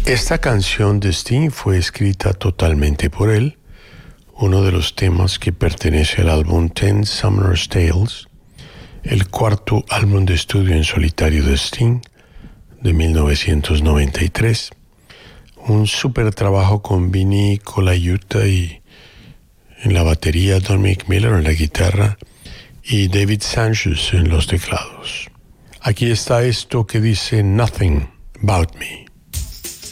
Esta canción de Sting fue escrita totalmente por él, uno de los temas que pertenece al álbum Ten Summer's Tales, el cuarto álbum de estudio en solitario de Sting, de 1993. Un súper trabajo con Vinnie Colaiuta y en la batería Dominic Miller en la guitarra y David Sanchez en los teclados. Aquí está esto que dice Nothing About Me.